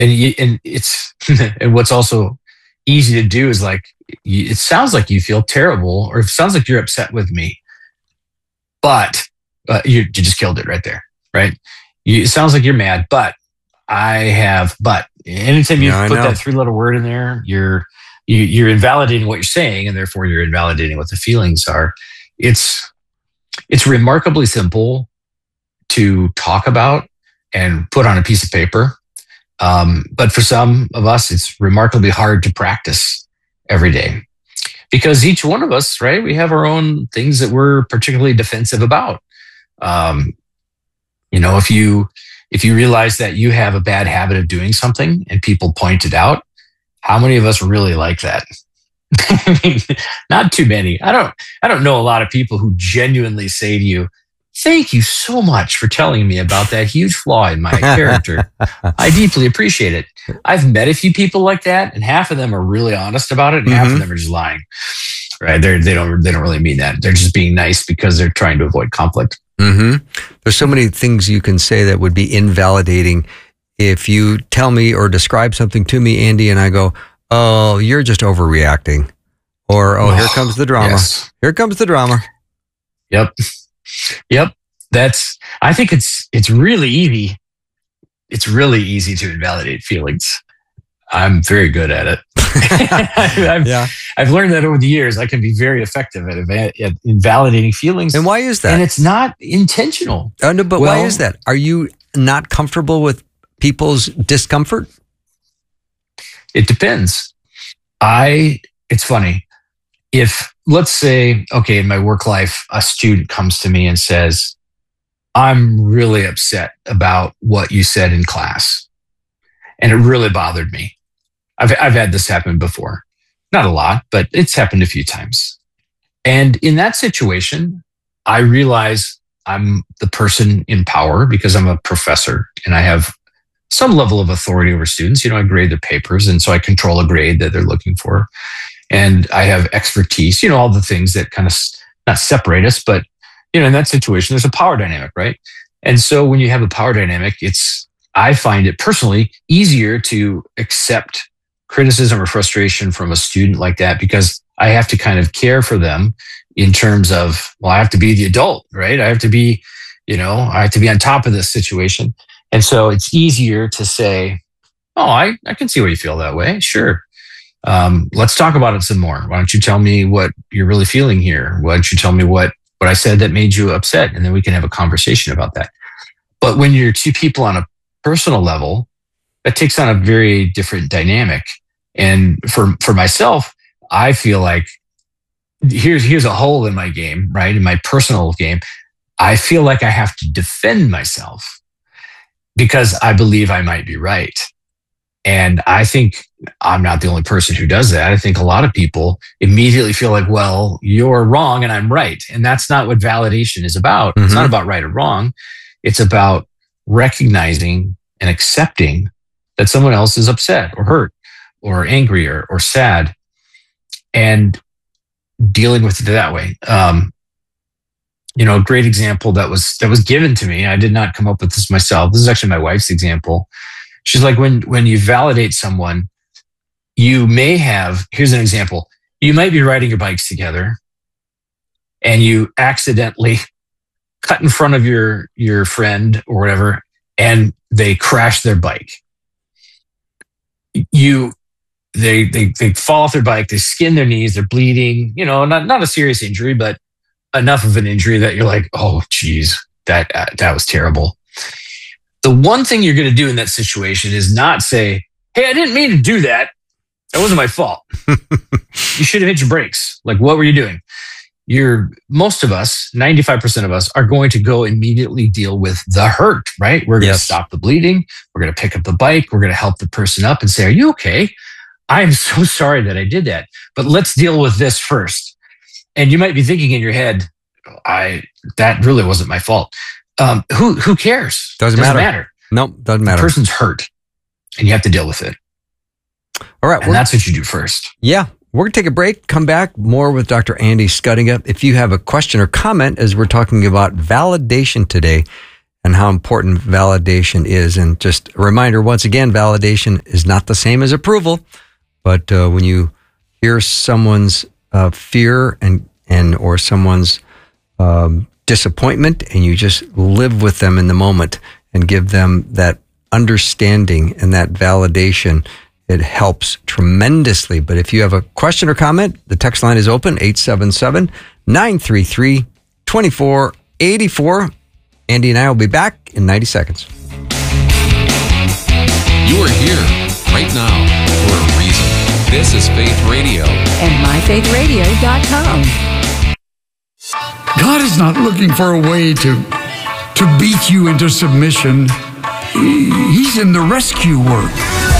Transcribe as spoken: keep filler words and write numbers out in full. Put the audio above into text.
and you, and it's and what's also easy to do is like, it sounds like you feel terrible, or it sounds like you're upset with me, but uh, you, you just killed it right there, right? You, it sounds like you're mad, but I have, but anytime you Yeah, I put know. that three letter word in there, you're, you, you're invalidating what you're saying, and therefore you're invalidating what the feelings are. It's, it's remarkably simple to talk about and put on a piece of paper. Um, but for some of us, it's remarkably hard to practice every day, because each one of us, right, we have our own things that we're particularly defensive about. Um, you know, if you, if you realize that you have a bad habit of doing something and people point it out, how many of us really like that? I mean, not too many. I don't, I don't know a lot of people who genuinely say to you, thank you so much for telling me about that huge flaw in my character. I deeply appreciate it. I've met a few people like that, and half of them are really honest about it, and mm-hmm. half of them are just lying. Right? They they don't they don't really mean that. They're just being nice because they're trying to avoid conflict. Mm-hmm. There's so many things you can say that would be invalidating. If you tell me or describe something to me, Andy, and I go, "Oh, you're just overreacting," or "Oh, oh here comes the drama. Yes. Here comes the drama." Yep. Yep. That's, I think it's, it's really easy. It's really easy to invalidate feelings. I'm very good at it. I've, yeah. I've learned that over the years. I can be very effective at, at invalidating feelings. And why is that? And it's not intentional. Oh, no, but well, why is that? Are you not comfortable with people's discomfort? It depends. I, it's funny. If, let's say, okay, in my work life, a student comes to me and says, I'm really upset about what you said in class, and it really bothered me. I've, I've had this happen before. Not a lot, but it's happened a few times. And in that situation, I realize I'm the person in power because I'm a professor and I have some level of authority over students. You know, I grade their papers, and so I control a grade that they're looking for. And I have expertise, you know, all the things that kind of not separate us, but, you know, in that situation, there's a power dynamic, right? And so when you have a power dynamic, it's, I find it personally easier to accept criticism or frustration from a student like that, because I have to kind of care for them in terms of, well, I have to be the adult, right? I have to be, you know, I have to be on top of this situation. And so it's easier to say, oh, I, I can see why you feel that way. Sure. Um, let's talk about it some more. Why don't you tell me what you're really feeling here? Why don't you tell me what, what I said that made you upset? And then we can have a conversation about that. But when you're two people on a personal level, that takes on a very different dynamic. And for, for myself, I feel like here's, here's a hole in my game, right? In my personal game, I feel like I have to defend myself because I believe I might be right. And I think I'm not the only person who does that. I think a lot of people immediately feel like, well, you're wrong and I'm right. And that's not what validation is about. Mm-hmm. It's not about right or wrong. It's about recognizing and accepting that someone else is upset or hurt or angry or, or sad, and dealing with it that way. Um, you know, a great example that was, that was given to me. I did not come up with this myself. This is actually my wife's example. She's like, when, when you validate someone, you may have, here's an example. You might be riding your bikes together and you accidentally cut in front of your, your friend or whatever, and they crash their bike. You, they, they, they fall off their bike, they skin their knees, they're bleeding, you know, not, not a serious injury, but enough of an injury that you're like, oh, geez, that, uh, that was terrible. The one thing you're going to do in that situation is not say, hey, I didn't mean to do that. That wasn't my fault. You should have hit your brakes. Like, what were you doing? You're, most of us, ninety-five percent of us, are going to go immediately deal with the hurt, right? We're going to yes. stop the bleeding. We're going to pick up the bike. We're going to help the person up and say, are you okay? I am so sorry that I did that, but let's deal with this first. And you might be thinking in your head, I, that really wasn't my fault. Um, who who cares? Doesn't, doesn't matter. matter. Nope, doesn't matter. The person's hurt, and you have to deal with it. All right, and that's what you do first. Yeah, we're gonna take a break. Come back more with Doctor Andy Schuttinga. If you have a question or comment, as we're talking about validation today, and how important validation is. And just a reminder, once again, validation is not the same as approval. But uh, when you hear someone's uh, fear and, and or someone's um, disappointment, and you just live with them in the moment and give them that understanding and that validation, it helps tremendously. But if you have a question or comment, the text line is open, eight seven seven, nine three three, two four eight four. Andy and I will be back in ninety seconds. You are here right now for a reason. This is Faith Radio. And my faith radio dot com. God is not looking for a way to, to beat you into submission. He's in the rescue work.